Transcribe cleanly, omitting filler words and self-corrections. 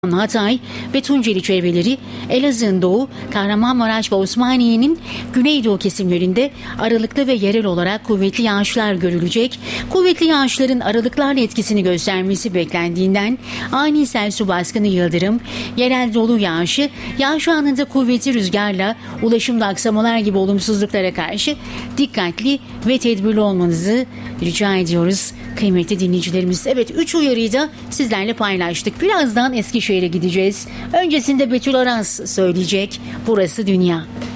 Hatay ve Tunceli çevreleri, Elazığ'ın doğu, Kahramanmaraş ve Osmaniye'nin güneydoğu kesimlerinde aralıklı ve yerel olarak kuvvetli yağışlar görülecek. Kuvvetli yağışların aralıklarla etkisini göstermesi beklendiğinden ani sel, su baskını, yıldırım, yerel dolu yağışı, yağış anında kuvvetli rüzgarla ulaşımda aksamalar gibi olumsuzluklara karşı dikkatli ve tedbirli olmanızı rica ediyoruz kıymetli dinleyicilerimiz. Evet, 3 uyarıyı da sizlerle paylaştık. Birazdan Eskişehir'e gideceğiz. Öncesinde Betül Aras söyleyecek. Burası Dünya.